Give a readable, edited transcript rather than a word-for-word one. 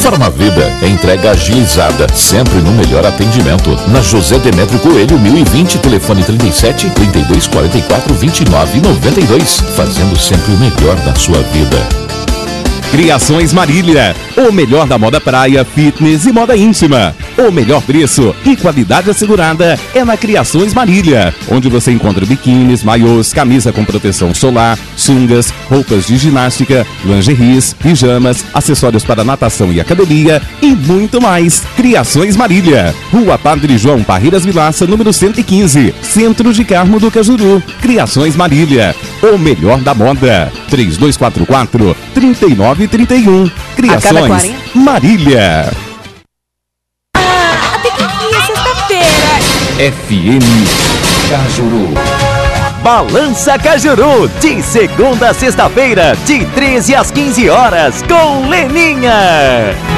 Farmavida, entrega agilizada, sempre no melhor atendimento. Na José Demétrio Coelho, 1020, telefone 37 32 44 29 92. Fazendo sempre o melhor da sua vida. Criações Marília, o melhor da moda praia, fitness e moda íntima. O melhor preço e qualidade assegurada é na Criações Marília, onde você encontra biquínis, maiôs, camisa com proteção solar, sungas, roupas de ginástica, lingeries, pijamas, acessórios para natação e academia e muito mais. Criações Marília, Rua Padre João Parreiras Vilaça, número 115, Centro de Carmo do Cajuru. Criações Marília, o melhor da moda. 3244-3931. Criações Marília. Até que enfim é sexta-feira. FM Cajuru. Balança Cajuru, de segunda a sexta-feira, de 13 às 15 horas, com Leninha.